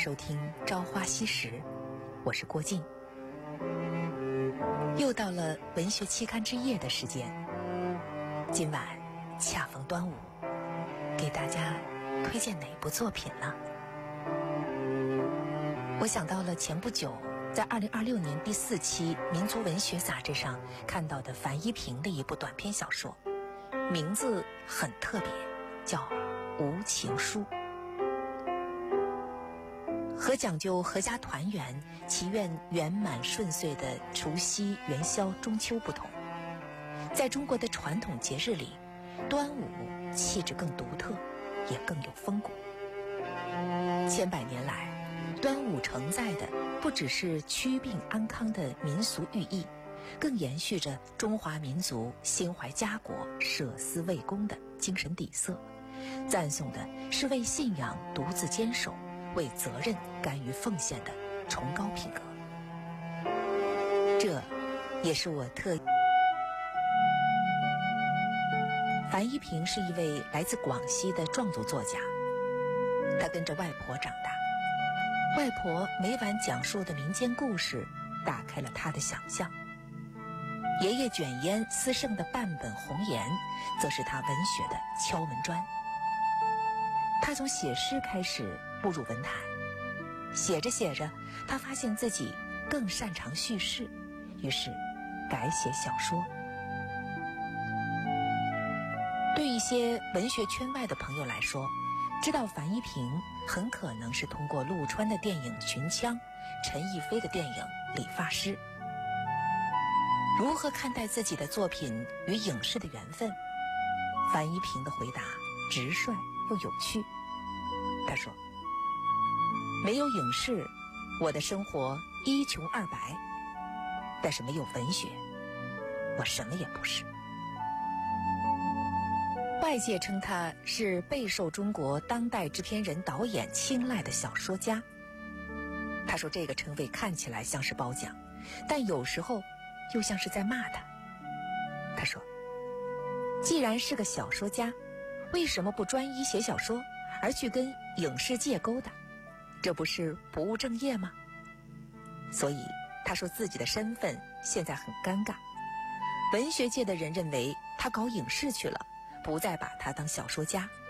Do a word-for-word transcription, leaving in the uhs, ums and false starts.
收听《朝花夕拾》，我是郭靖。又到了文学期刊之夜的时间，今晚恰逢端午，给大家推荐哪部作品呢？我想到了前不久在二零二六年第四期《民族文学》杂志上看到的樊一平的一部短篇小说，名字很特别，叫《无情书》。和讲究阖家团圆、祈愿圆满顺遂的除夕、元宵、中秋不同，在中国的传统节日里，端午气质更独特，也更有风骨。千百年来，端午承载的不只是祛病安康的民俗寓意，更延续着中华民族心怀家国、舍私为公的精神底色，赞颂的是为信仰独自坚守、为责任甘于奉献的崇高品格。这也是我特意。樊一平是一位来自广西的壮族作家，他跟着外婆长大，外婆每晚讲述的民间故事打开了他的想象。爷爷卷烟私剩的半本红颜，则是他文学的敲门砖。他从写诗开始步入文坛，写着写着，他发现自己更擅长叙事，于是改写小说。对一些文学圈外的朋友来说，知道樊一平很可能是通过陆川的电影《寻枪》，陈逸飞的电影《理发师》。如何看待自己的作品与影视的缘分？樊一平的回答直率又有趣。他说，没有影视，我的生活一穷二白，但是没有文学，我什么也不是。外界称他是备受中国当代制片人导演青睐的小说家。他说这个称谓看起来像是褒奖，但有时候又像是在骂他。他说，既然是个小说家，为什么不专一写小说，而去跟影视界勾搭？这不是不务正业吗？所以他说自己的身份现在很尴尬。文学界的人认为他搞影视去了，不再把他当小说家。